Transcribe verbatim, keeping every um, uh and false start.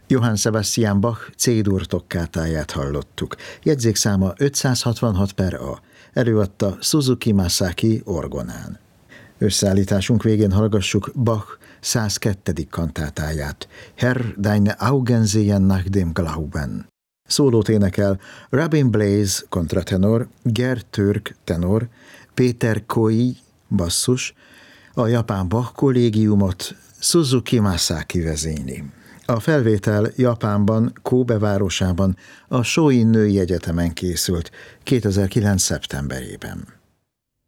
Johann Sebastian Bach C-dur tokkátáját hallottuk. Jegyzékszáma ötszázhatvanhat per A. Előadta Suzuki Masaki orgonán. Összeállításunk végén hallgassuk Bach százkettő. kantátáját, Herr, deine Augen sehen nach dem Glauben. Szólót énekel Robin Blaze kontratenor, Gerd Türk tenor, Péter Koi basszus, a japán Bach kollégiumot Suzuki Masaki vezényli. A felvétel Japánban, Kobe városában, a Shoin Női Egyetemen készült kétezer-kilenc. szeptemberében.